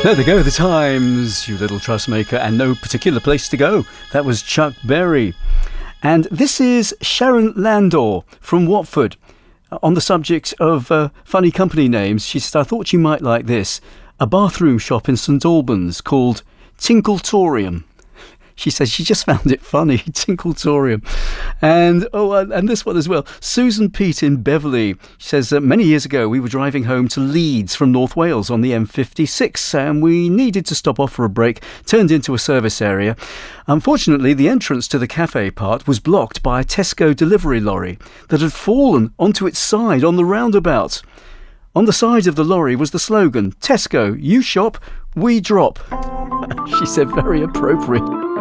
There they go, the Times, you little trust maker, and no particular place to go. That was Chuck Berry. And this is Sharon Landor from Watford. On the subject of funny company names, she said, I thought you might like this. A bathroom shop in St Albans called Tinkletorium. She says she just found it funny, Tinkletorium. And this one as well. Susan Pete in Beverley. She says that many years ago we were driving home to Leeds from North Wales on the M56 and we needed to stop off for a break, turned into a service area. Unfortunately, the entrance to the cafe part was blocked by a Tesco delivery lorry that had fallen onto its side on the roundabout. On the side of the lorry was the slogan, Tesco, you shop, we drop. She said, very appropriate.